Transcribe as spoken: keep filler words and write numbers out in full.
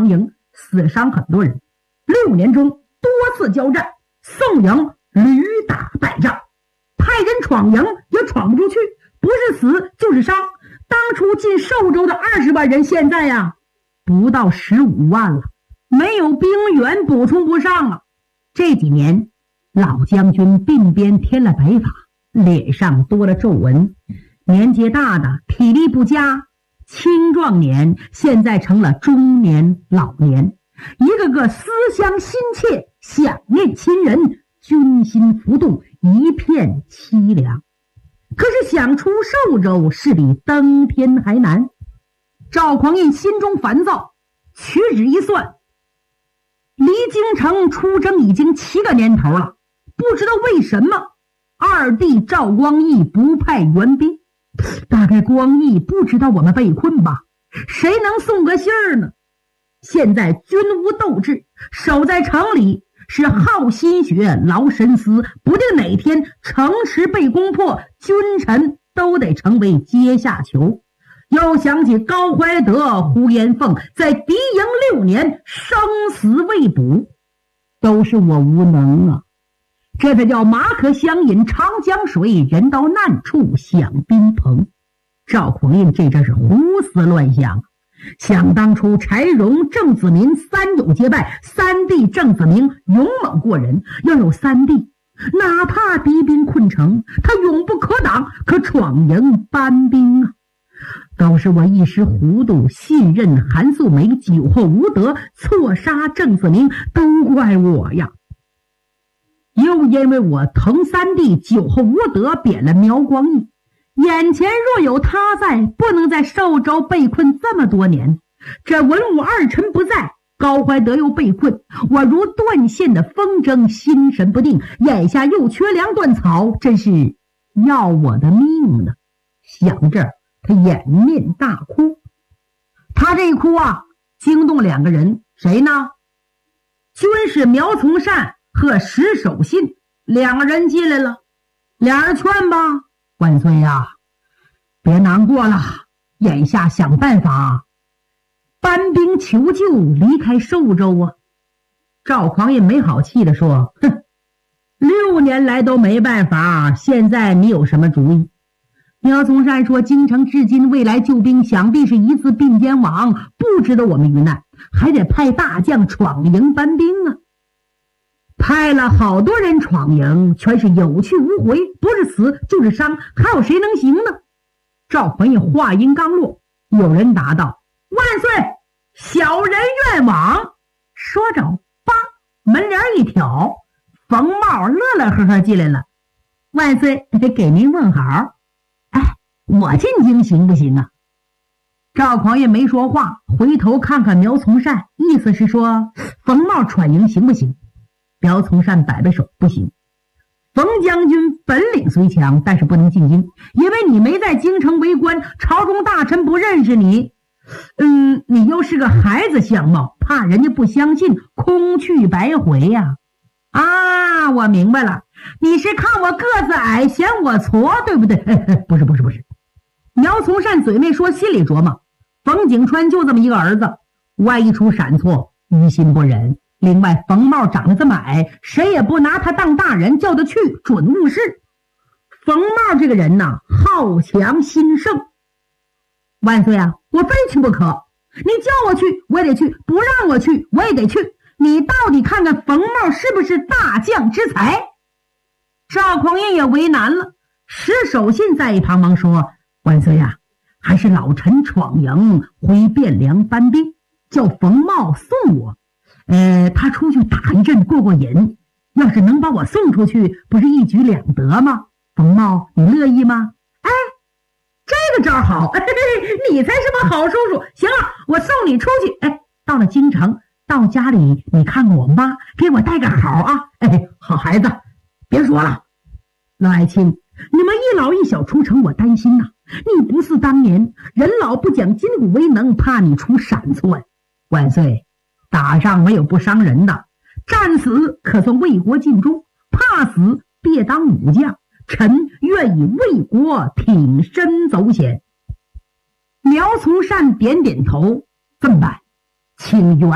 长营，死伤很多人。六年中多次交战，宋营屡打败仗，派人闯营也闯不出去，不是死就是伤。当初进寿州的二十万人，现在呀不到十五万了，没有兵源补充不上啊。这几年老将军鬓边添了白发，脸上多了皱纹，年纪大的体力不佳，青壮年现在成了中年老年，一个个思乡心切，想念亲人，军心浮动，一片凄凉。可是想出寿州是比登天还难。赵匡胤心中烦躁，屈指一算，离京城出征已经七个年头了，不知道为什么二弟赵光义不派援兵。大概光义不知道我们被困吧，谁能送个信儿呢？现在军无斗志，守在城里是耗心血劳神思，不定哪天城池被攻破，君臣都得成为阶下囚。又想起高怀德、胡延凤在敌营六年生死未卜，都是我无能啊！这才叫马可相饮长江水，人到难处想宾朋。赵匡胤这真是胡思乱想。想当初柴荣、郑子民三友结拜，三弟郑子明勇猛过人，要有三弟，哪怕敌兵困城，他永不可挡，可闯营搬兵啊！都是我一时糊涂，信任韩素梅，酒后无德，错杀郑子明，都怪我呀！又因为我疼三弟，酒后无德，贬了苗光义。眼前若有他在，不能在寿州被困这么多年。这文武二臣不在，高怀德又被困，我如断线的风筝，心神不定，眼下又缺粮断草，真是要我的命呢。想着他掩面大哭，他这一哭啊，惊动两个人，谁呢？军士苗从善和石守信两个人进来了。俩人劝吧，万岁呀，别难过了，眼下想办法搬兵求救，离开寿州啊。赵匡胤没好气地说，哼，六年来都没办法，现在你有什么主意？苗从善说，京城至今未来救兵，想必是一字并肩亡，不知道我们遇难，还得派大将闯营搬兵啊。派了好多人闯营，全是有去无回，不是死就是伤，还有谁能行呢？赵匡胤话音刚落，有人答道，万岁，小人愿往。说着叭，门帘一挑，冯茂乐乐呵呵进来了。万岁，给您问好。哎，我进京行不行啊？赵匡胤没说话，回头看看苗从善，意思是说冯茂闯营行不行？苗从善摆摆手，不行。冯将军本领虽强，但是不能进京，因为你没在京城为官，朝中大臣不认识你。嗯，你又是个孩子相貌，怕人家不相信，空去白回呀、啊。啊，我明白了，你是看我个子矮，嫌我矬，对不对？不是不是不是。苗从善嘴没说，心里琢磨，冯景川就这么一个儿子，万一出闪错，于心不忍。另外冯茂长得这么矮，谁也不拿他当大人，叫他去准误事。冯茂这个人呐，好强心盛。万岁啊，我非去不可，你叫我去我也得去，不让我去我也得去，你到底看看冯茂是不是大将之才？赵匡胤也为难了。石守信在一旁忙说，万岁啊，还是老臣闯营回汴梁搬兵，叫冯茂送我。呃，他出去打一阵过过瘾，要是能把我送出去，不是一举两得吗？冯茂，你乐意吗？哎，这个招好，嘿嘿嘿，你才是我好叔叔。行了，我送你出去。哎，到了京城，到家里你看看我妈，给我带个好啊。哎，好孩子，别说了。老爱卿，你们一老一小出城，我担心呐、啊。你不似当年人老不讲筋骨为能，怕你出闪错。万岁，打仗没有不伤人的，战死可算为国尽忠，怕死别当武将，臣愿以为国挺身走险。苗从善点点头，这么办，请援